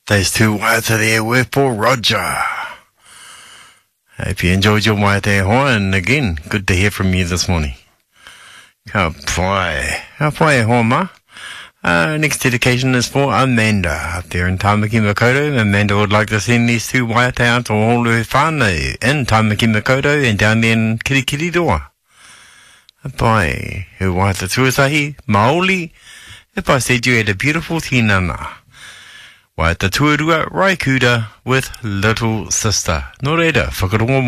Those two words are there were for Roger. Hope you enjoyed your Waiate Hoa, and again, good to hear from you this morning. Ka pai hoa ma. Next dedication is for Amanda up there in Tamaki Makaurau. Amanda would like to send these two Waiate out to all her whānau in Tamaki Makaurau and down there in Kirikiriroa. Pai, who Waiata tuasahi, Maoli, if I said you had a beautiful tinana. Waiata tuarua, Raikuda with Little Sister. Nō reira, whakarongo